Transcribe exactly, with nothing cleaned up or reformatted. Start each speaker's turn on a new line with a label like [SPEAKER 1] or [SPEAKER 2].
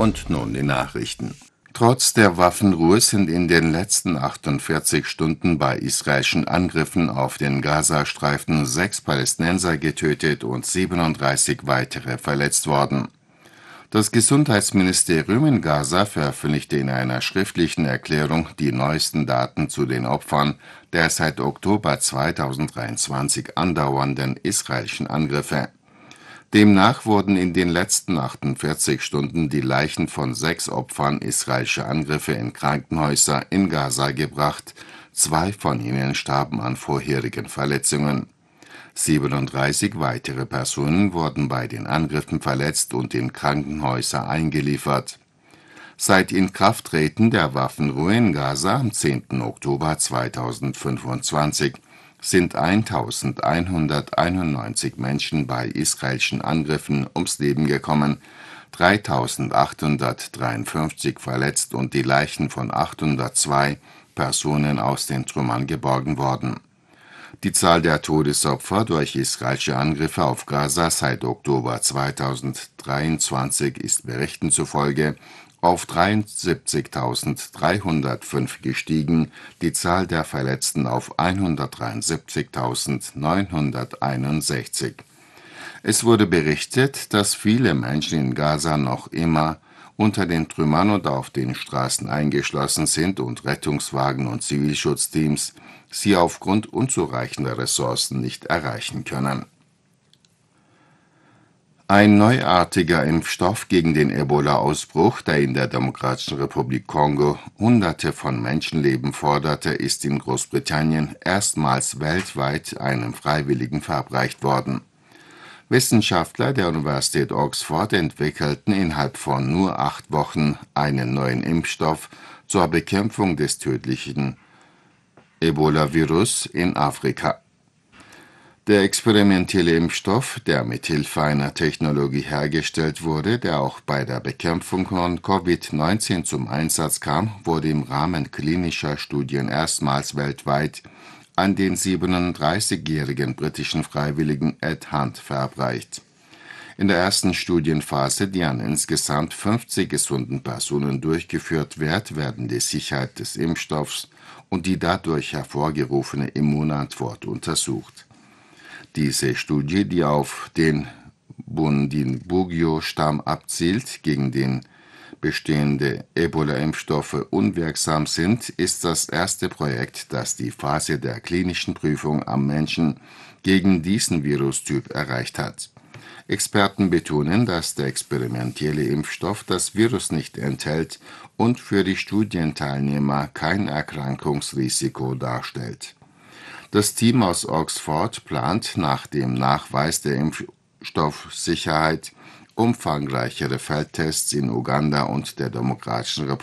[SPEAKER 1] Und nun die Nachrichten. Trotz der Waffenruhe sind in den letzten achtundvierzig Stunden bei israelischen Angriffen auf den Gazastreifen sechs Palästinenser getötet und siebenunddreißig weitere verletzt worden. Das Gesundheitsministerium in Gaza veröffentlichte in einer schriftlichen Erklärung die neuesten Daten zu den Opfern der seit Oktober zweitausenddreiundzwanzig andauernden israelischen Angriffe. Demnach wurden in den letzten achtundvierzig Stunden die Leichen von sechs Opfern israelischer Angriffe in Krankenhäuser in Gaza gebracht, zwei von ihnen starben an vorherigen Verletzungen. siebenunddreißig weitere Personen wurden bei den Angriffen verletzt und in Krankenhäuser eingeliefert. Seit Inkrafttreten der Waffenruhe in Gaza am zehnten Oktober zweitausendfünfundzwanzig sind eintausendeinhunderteinundneunzig Menschen bei israelischen Angriffen ums Leben gekommen, dreitausendachthundertdreiundfünfzig verletzt und die Leichen von achthundertzwei Personen aus den Trümmern geborgen worden. Die Zahl der Todesopfer durch israelische Angriffe auf Gaza seit Oktober zweitausenddreiundzwanzig ist Berichten zufolge auf dreiundsiebzigtausenddreihundertfünf gestiegen, die Zahl der Verletzten auf hundertdreiundsiebzigtausendneunhunderteinundsechzig. Es wurde berichtet, dass viele Menschen in Gaza noch immer unter den Trümmern und auf den Straßen eingeschlossen sind und Rettungswagen und Zivilschutzteams sie aufgrund unzureichender Ressourcen nicht erreichen können. Ein neuartiger Impfstoff gegen den Ebola-Ausbruch, der in der Demokratischen Republik Kongo Hunderte von Menschenleben forderte, ist in Großbritannien erstmals weltweit einem Freiwilligen verabreicht worden. Wissenschaftler der Universität Oxford entwickelten innerhalb von nur acht Wochen einen neuen Impfstoff zur Bekämpfung des tödlichen Ebola-Virus in Afrika. Der experimentelle Impfstoff, der mithilfe einer Technologie hergestellt wurde, der auch bei der Bekämpfung von Covid neunzehn zum Einsatz kam, wurde im Rahmen klinischer Studien erstmals weltweit an den siebenunddreißigjährigen britischen Freiwilligen Ed Hunt verabreicht. In der ersten Studienphase, die an insgesamt fünfzig gesunden Personen durchgeführt wird, werden die Sicherheit des Impfstoffs und die dadurch hervorgerufene Immunantwort untersucht. Diese Studie, die auf den Bundibugyo-Stamm abzielt, gegen den bestehende Ebola-Impfstoffe unwirksam sind, ist das erste Projekt, das die Phase der klinischen Prüfung am Menschen gegen diesen Virustyp erreicht hat. Experten betonen, dass der experimentelle Impfstoff das Virus nicht enthält und für die Studienteilnehmer kein Erkrankungsrisiko darstellt. Das Team aus Oxford plant nach dem Nachweis der Impfstoffsicherheit umfangreichere Feldtests in Uganda und der Demokratischen Republik